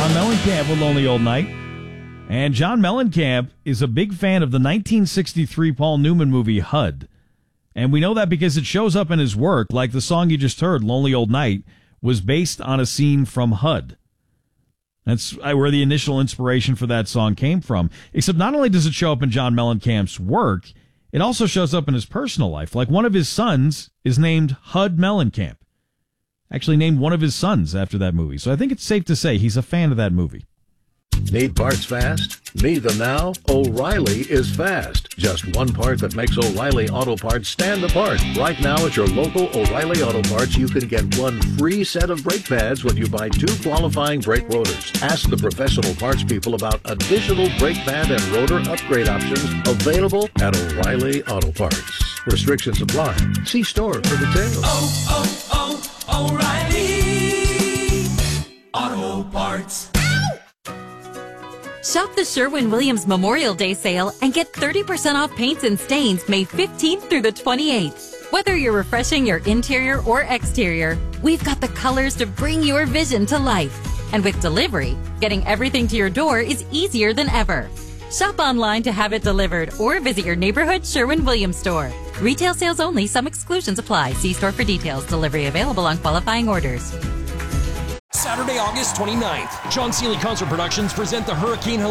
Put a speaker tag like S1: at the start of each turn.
S1: John Mellencamp with Lonely Old Night. And John Mellencamp is a big fan of the 1963 Paul Newman movie HUD. And we know that because it shows up in his work, like the song you just heard, Lonely Old Night, was based on a scene from HUD. That's where the initial inspiration for that song came from. Except not only does it show up in John Mellencamp's work, it also shows up in his personal life. Like one of his sons is named HUD Mellencamp. Actually named one of his sons after that movie. So I think it's safe to say he's a fan of that movie.
S2: Need parts fast? Need them now? O'Reilly is fast. Just one part that makes O'Reilly Auto Parts stand apart. Right now at your local O'Reilly Auto Parts, you can get one free set of brake pads when you buy 2 qualifying brake rotors. Ask the professional parts people about additional brake pad and rotor upgrade options available at O'Reilly Auto Parts. Restrictions apply. See store for details.
S3: O'Reilly Auto Parts.
S4: Shop the Sherwin-Williams Memorial Day sale and get 30% off paints and stains May 15th through the 28th. Whether you're refreshing your interior or exterior, we've got the colors to bring your vision to life. And with delivery, getting everything to your door is easier than ever. Shop online to have it delivered or visit your neighborhood Sherwin-Williams store. Retail sales only. Some exclusions apply. See store for details. Delivery available on qualifying orders.
S5: Saturday, August 29th, John Seeley Concert Productions present the Hurricane